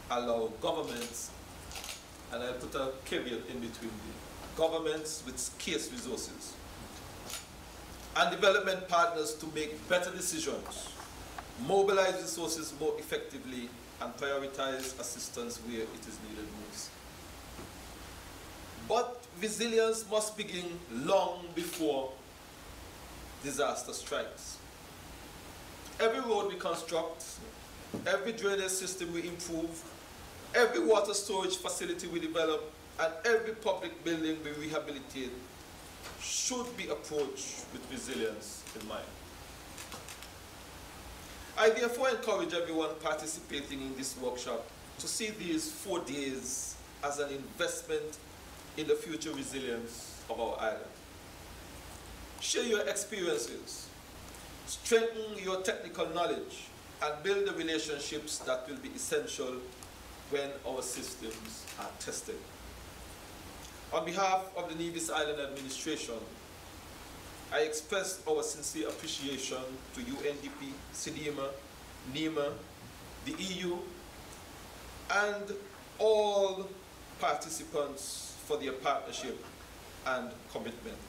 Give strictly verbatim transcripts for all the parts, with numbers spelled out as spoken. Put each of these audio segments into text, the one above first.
allow governments, and I'll put a caveat in between the governments with scarce resources and development partners to make better decisions, mobilize resources more effectively, and prioritize assistance where it is needed most. But resilience must begin long before disaster strikes. Every road we construct, every drainage system we improve, every water storage facility we develop, and every public building we rehabilitate should be approached with resilience in mind. I therefore encourage everyone participating in this workshop to see these four days as an investment in the future resilience of our island. Share your experiences, strengthen your technical knowledge, and build the relationships that will be essential when our systems are tested. On behalf of the Nevis Island Administration, I express our sincere appreciation to U N D P, SEDIMA, NEMA, the E U, and all participants for their partnership and commitment.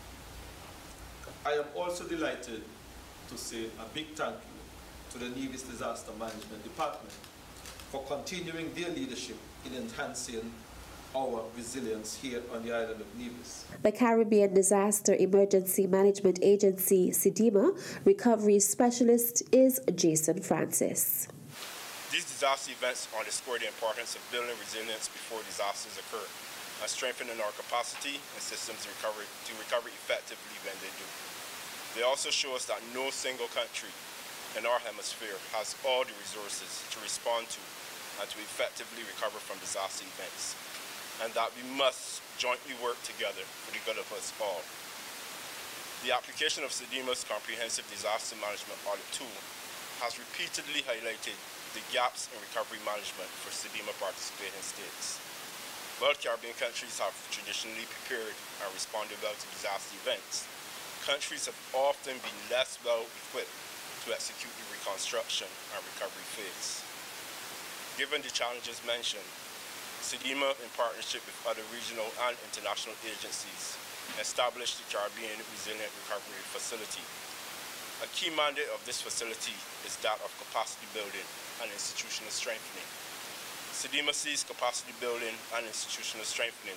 I am also delighted to say a big thank you to the Nevis Disaster Management Department for continuing their leadership in enhancing our resilience here on the island of Nevis. The Caribbean Disaster Emergency Management Agency, SEDIMA, recovery specialist is Jason Francis. These disaster events underscore the importance of building resilience before disasters occur and strengthening our capacity and systems to recover, to recover effectively when they do. They also show us that no single country in our hemisphere has all the resources to respond to and to effectively recover from disaster events, and that we must jointly work together for the good of us all. The application of SEDIMA's comprehensive disaster management audit tool has repeatedly highlighted the gaps in recovery management for SEDIMA participating states. While Caribbean countries have traditionally prepared and responded well to disaster events, countries have often been less well equipped to execute the reconstruction and recovery phase. Given the challenges mentioned, SEDIMA, in partnership with other regional and international agencies, established the Caribbean Resilient Recovery Facility. A key mandate of this facility is that of capacity building and institutional strengthening. SEDIMA sees capacity building and institutional strengthening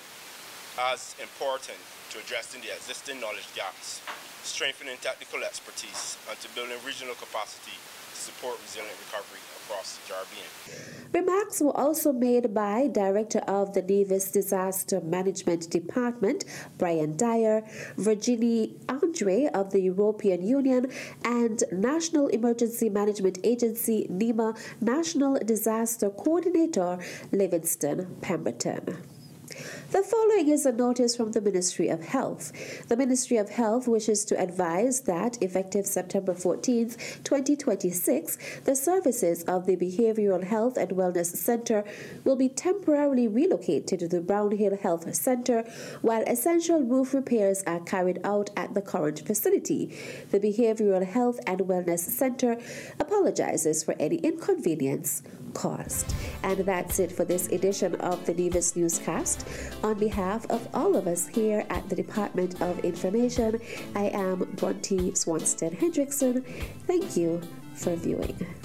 as important to addressing the existing knowledge gaps, strengthening technical expertise, and to building regional capacity to support resilient recovery across the Caribbean. Remarks were also made by Director of the Nevis Disaster Management Department, Brian Dyer, Virginie Andre of the European Union, and National Emergency Management Agency, NEMA, National Disaster Coordinator, Livingston Pemberton. The following is a notice from the Ministry of Health. The Ministry of Health wishes to advise that effective September fourteenth, twenty twenty-six, the services of the Behavioral Health and Wellness Center will be temporarily relocated to the Brown Hill Health Center while essential roof repairs are carried out at the current facility. The Behavioral Health and Wellness Center apologizes for any inconvenience caused. And that's it for this edition of the Nevis Newscast. On behalf of all of us here at the Department of Information, I am Bronte Swanstead Hendrickson. Thank you for viewing.